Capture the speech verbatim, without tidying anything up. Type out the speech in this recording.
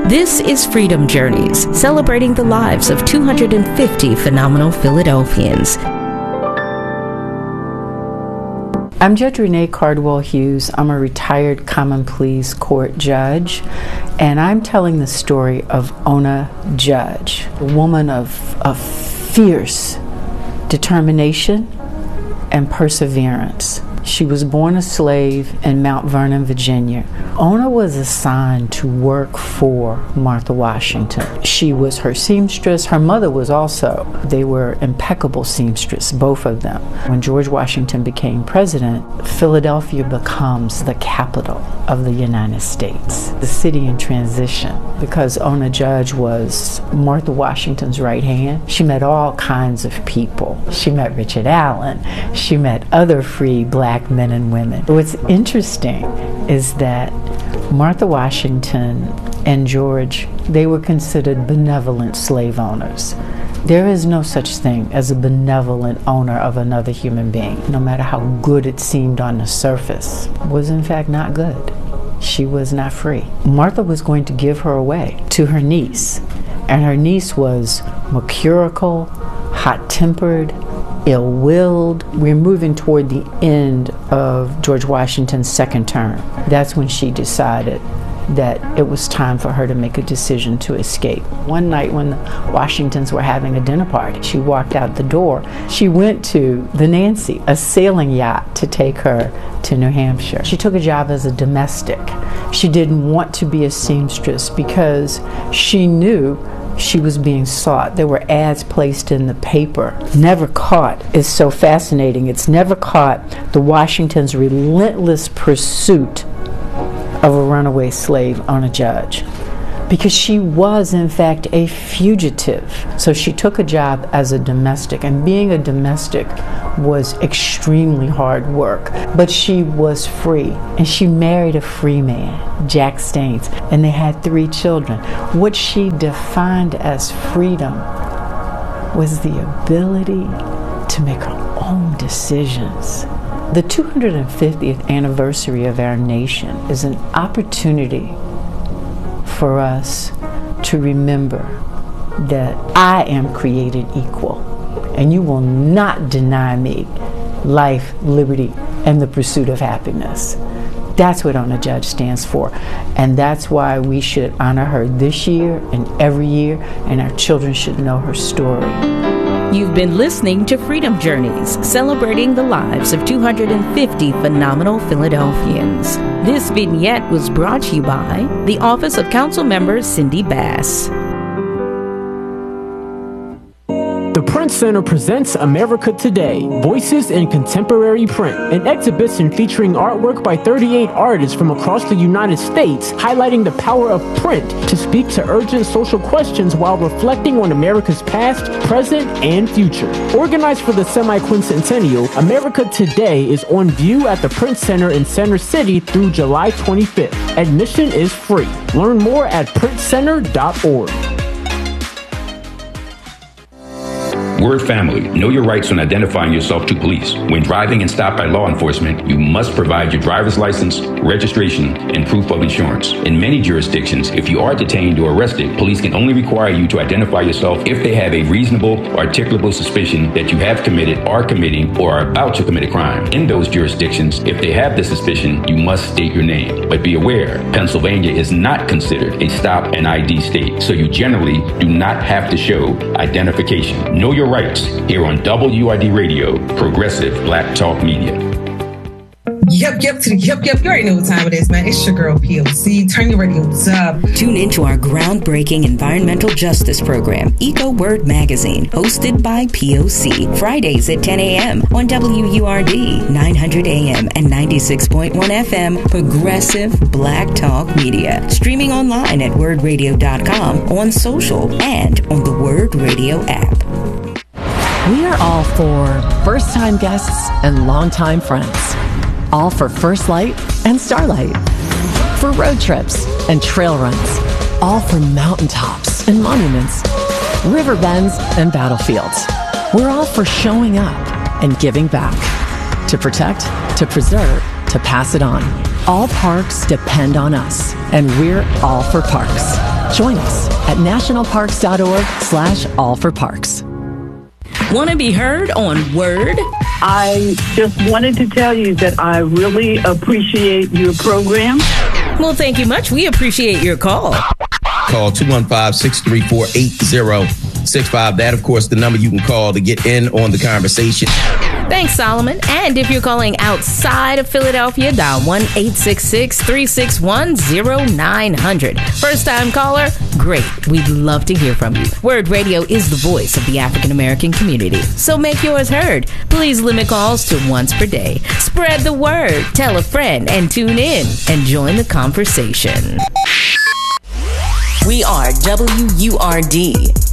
This is Freedom Journeys, celebrating the lives of two hundred fifty phenomenal Philadelphians. I'm Judge Renee Cardwell Hughes. I'm a retired common pleas court judge, and I'm telling the story of Ona Judge, a woman of, of fierce determination and perseverance. She was born a slave in Mount Vernon, Virginia. Ona was assigned to work for Martha Washington. She was her seamstress. Her mother was also. They were impeccable seamstress, both of them. When George Washington became president, Philadelphia becomes the capital of the United States, the city in transition, because Ona Judge was Martha Washington's right hand. She met all kinds of people. She met Richard Allen. She met other free black men and women. What's interesting is that Martha Washington and George, they were considered benevolent slave owners. There is no such thing as a benevolent owner of another human being, no matter how good it seemed on the surface, was in fact not good. She was not free. Martha was going to give her away to her niece, and her niece was mercurial, hot-tempered, ill-willed. We're moving toward the end of George Washington's second term. That's when she decided that it was time for her to make a decision to escape. One night when the Washingtons were having a dinner party, she walked out the door. She went to the Nancy, a sailing yacht, to take her to New Hampshire. She took a job as a domestic. She didn't want to be a seamstress because she knew she was being sought. There were ads placed in the paper. Never Caught is so fascinating. It's Never Caught, the Washingtons' relentless pursuit of a runaway slave, Ona Judge, because she was in fact a fugitive. So she took a job as a domestic, and being a domestic was extremely hard work, but she was free, and she married a free man, Jack Staines, and they had three children. What she defined as freedom was the ability to make her own decisions. The two hundred fiftieth anniversary of our nation is an opportunity for us to remember that I am created equal, and you will not deny me life, liberty, and the pursuit of happiness. That's what Ona Judge stands for, and that's why we should honor her this year and every year, and our children should know her story. You've been listening to Freedom Journeys, celebrating the lives of two hundred fifty phenomenal Philadelphians. This vignette was brought to you by the Office of Council Member Cindy Bass. The Print Center presents America Today, Voices in Contemporary Print, an exhibition featuring artwork by thirty-eight artists from across the United States, highlighting the power of print to speak to urgent social questions while reflecting on America's past, present, and future. Organized for the semi-quincentennial, America Today is on view at the Print Center in Center City through July twenty-fifth. Admission is free. Learn more at print center dot org. Word family, know your rights when identifying yourself to police. When driving and stopped by law enforcement, you must provide your driver's license, registration, and proof of insurance. In many jurisdictions, if you are detained or arrested, police can only require you to identify yourself if they have a reasonable, articulable suspicion that you have committed, are committing, or are about to commit a crime. In those jurisdictions, if they have the suspicion, you must state your name. But be aware, Pennsylvania is not considered a stop and I D state, so you generally do not have to show identification. Know your rights here on W R D Radio, Progressive Black Talk Media. Yep, yep, to the yep, yep. You already know what time it is, man. It's your girl P O C. Turn your radios up. Tune into our groundbreaking environmental justice program, Eco Word Magazine, hosted by P O C, Fridays at ten a.m. on W U R D, nine hundred A M and ninety-six point one F M, Progressive Black Talk Media. Streaming online at word radio dot com, on social, and on the Word Radio app. We are all for first-time guests and longtime friends. All for First Light and Starlight. For road trips and trail runs. All for mountaintops and monuments, river bends and battlefields. We're all for showing up and giving back. To protect, to preserve, to pass it on. All parks depend on us, and we're all for parks. Join us at nationalparks.org slash all for parks. Want to be heard on Word? I just wanted to tell you that I really appreciate your program. Well, thank you much. We appreciate your call. Call two one five, six three four, eight zero six five. That, of course, the number you can call to get in on the conversation. Thanks, Solomon. And if you're calling outside of Philadelphia, dial one eight six six, three six one, zero nine zero zero. First-time caller? Great. We'd love to hear from you. Word Radio is the voice of the African-American community, so make yours heard. Please limit calls to once per day. Spread the word. Tell a friend and tune in and join the conversation. We are W U R D,